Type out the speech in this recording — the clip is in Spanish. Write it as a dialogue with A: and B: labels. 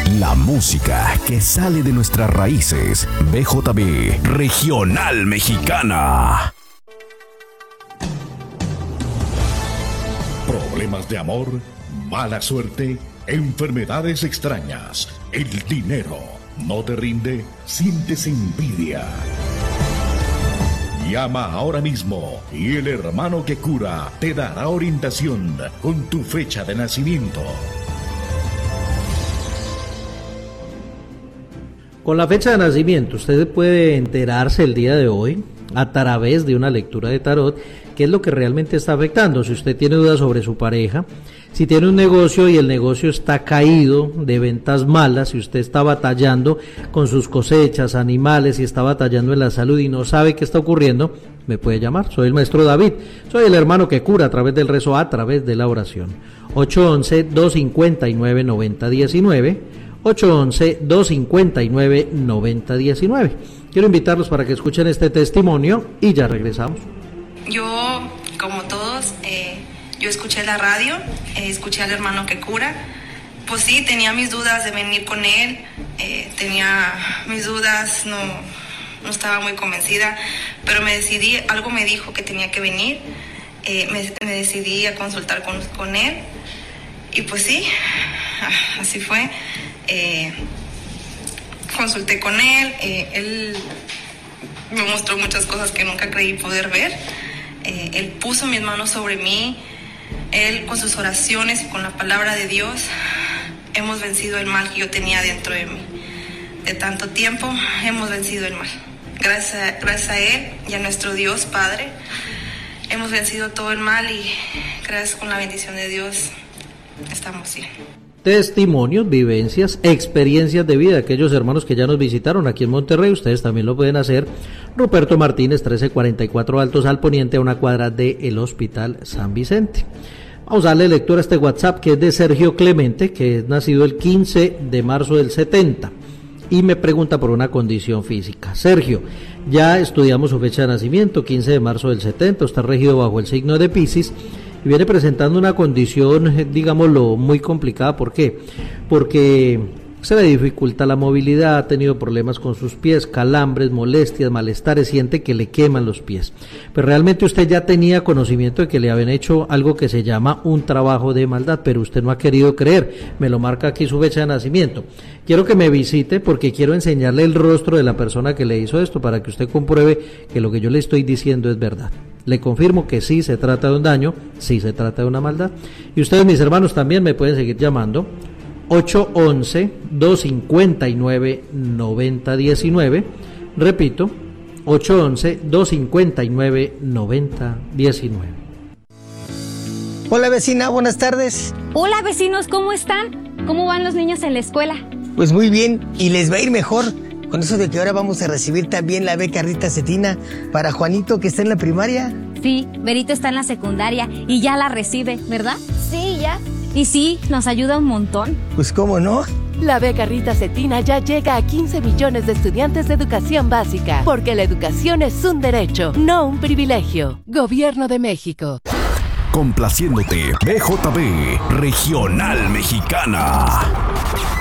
A: La música que sale de nuestras raíces. BJB Regional Mexicana.
B: Problemas de amor, mala suerte, enfermedades extrañas, el dinero no te rinde, sientes envidia. Llama ahora mismo y el hermano que cura te dará orientación con tu fecha de nacimiento.
C: Con la fecha de nacimiento usted puede enterarse el día de hoy a través de una lectura de tarot qué es lo que realmente está afectando. Si usted tiene dudas sobre su pareja, si tiene un negocio y el negocio está caído de ventas malas, si usted está batallando con sus cosechas, animales, si está batallando en la salud y no sabe qué está ocurriendo, me puede llamar. Soy el maestro David, soy el hermano que cura a través del rezo, a través de la oración. 811-259-9019, 811-259-9019. Quiero invitarlos para que escuchen este testimonio y ya regresamos.
D: Yo, como todos, yo escuché la radio, escuché al hermano que cura. Pues sí, tenía mis dudas de venir con él, tenía mis dudas, no estaba muy convencida, pero me decidí, algo me dijo que tenía que venir, me decidí a consultar con él, y pues sí, así fue. Consulté con él, él me mostró muchas cosas que nunca creí poder ver. Él puso mis manos sobre mí. Él, con sus oraciones y con la palabra de Dios, hemos vencido el mal que yo tenía dentro de mí. De tanto tiempo hemos vencido el mal. Gracias a Él y a nuestro Dios Padre, hemos vencido todo el mal y gracias con la bendición de Dios estamos bien.
C: Testimonios, vivencias, experiencias de vida de aquellos hermanos que ya nos visitaron aquí en Monterrey. Ustedes también lo pueden hacer. Ruperto Martínez, 1344 Altos al Poniente, a una cuadra del Hospital San Vicente. Vamos a darle lectura a este WhatsApp que es de Sergio Clemente, que es nacido el 15 de marzo del 70 y me pregunta por una condición física. Sergio, ya estudiamos su fecha de nacimiento, 15 de marzo del 70, está regido bajo el signo de Piscis y viene presentando una condición, digámoslo, muy complicada. ¿Por qué? Porque se le dificulta la movilidad, ha tenido problemas con sus pies, calambres, molestias, malestares, siente que le queman los pies. Pero realmente usted ya tenía conocimiento de que le habían hecho algo que se llama un trabajo de maldad, pero usted no ha querido creer. Me lo marca aquí su fecha de nacimiento. Quiero que me visite porque quiero enseñarle el rostro de la persona que le hizo esto para que usted compruebe que lo que yo le estoy diciendo es verdad. Le confirmo que sí se trata de un daño, sí se trata de una maldad. Y ustedes, mis hermanos, también me pueden seguir llamando. 811-259-9019. Repito, 811-259-9019.
E: Hola vecina, buenas tardes.
F: Hola vecinos, ¿cómo están? ¿Cómo van los niños en la escuela?
E: Pues muy bien, y les va a ir mejor con eso de que ahora vamos a recibir también la beca Rita Cetina para Juanito, que está en la primaria.
F: Sí, Berito está en la secundaria y ya la recibe, ¿verdad?
G: Sí, ya.
F: Y sí, nos ayuda un montón.
E: Pues cómo no.
H: La beca Rita Cetina ya llega a 15 millones de estudiantes de educación básica, porque la educación es un derecho, no un privilegio. Gobierno de México.
A: Complaciéndote, BJB Regional Mexicana.